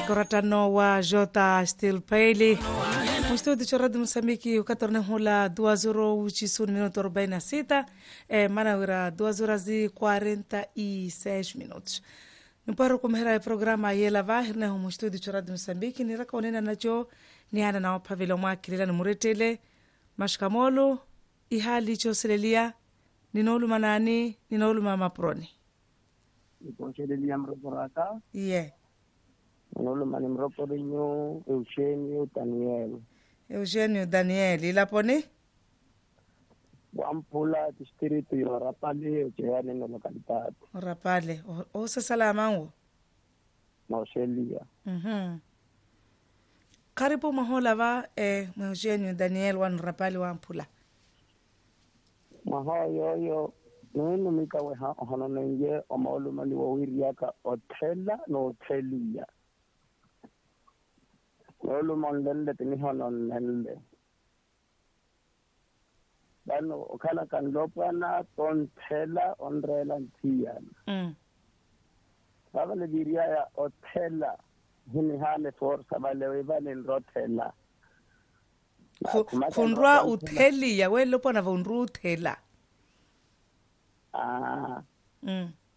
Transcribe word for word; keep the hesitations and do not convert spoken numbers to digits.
Koratano wa Jota Steel Pale. Mstudio cha Radio Msambiki ukatorna hula duas horas uchisuni minuto arobaini na sita eh, manawira duas horas e quarenta e seis minutos. Mparo kumhera ya programa yela vahirna humu studio cha Radio Msambiki ni raka unena nacho ni hana na wapavila mwakilila ni muretele mashkamolo ihali choselelia ninolu manani ninolu mamaproni Nikonchelelia mroporaka yeah. Ninolu mani mroporinyo Eugenio Daniel Eugenio Daniel ilapone Wampula distrito yo Rapale ojeyane no localidad Rapale o se salamango Mauselia. Mhm. Karibu mahola va eh Eugenio Daniel wan Rapale wampula Maha yo yo nunu mika we ha hono nenge o maulu mani wo wiriaka otela no otelia. Maulu mondende tini hono nende. Bano okala kan lopana tontela onrela ntiyana. Mm. Baba le diria ya otela hini hane forza vale we vale nrotela. Funrua utelia we lopana funrua utela. Ah. Mm.